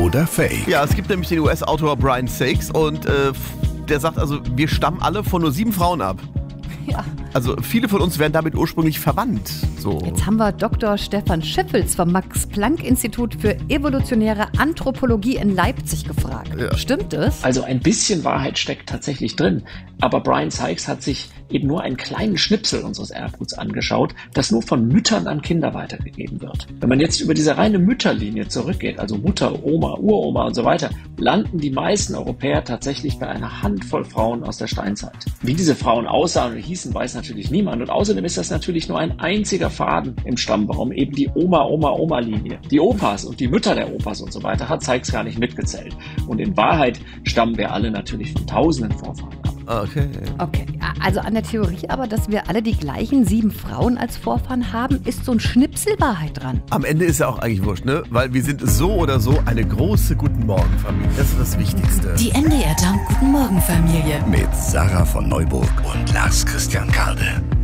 oder Fake? Ja, es gibt nämlich den US-Autor Brian Sykes und der sagt also, wir stammen alle von nur 7 Frauen ab. Ja. Also viele von uns wären damit ursprünglich verwandt. So. Jetzt haben wir Dr. Stefan Schiffels vom Max-Planck-Institut für evolutionäre Anthropologie in Leipzig gefragt. Ja. Stimmt es? Also ein bisschen Wahrheit steckt tatsächlich drin. Aber Brian Sykes hat sich eben nur einen kleinen Schnipsel unseres Erbguts angeschaut, das nur von Müttern an Kinder weitergegeben wird. Wenn man jetzt über diese reine Mütterlinie zurückgeht, also Mutter, Oma, Uroma und so weiter, landen die meisten Europäer tatsächlich bei einer Handvoll Frauen aus der Steinzeit. Wie diese Frauen aussahen und hießen, weiß natürlich niemand. Und außerdem ist das natürlich nur ein einziger Faden im Stammbaum, eben die Oma-Oma-Oma-Linie. Die Opas und die Mütter der Opas und so weiter hat Sykes gar nicht mitgezählt. Und in Wahrheit stammen wir alle natürlich von tausenden Vorfahren ab. Okay. Okay, also an der Theorie aber, dass wir alle die gleichen 7 Frauen als Vorfahren haben, ist so ein Schnipsel Wahrheit dran. Am Ende ist ja auch eigentlich wurscht, ne? Weil wir sind so oder so eine große Guten-Morgen-Familie. Das ist das Wichtigste. Die NDR Jump Guten Morgen Familie. Mit Sarah von Neuburg und Lars Christian Karde.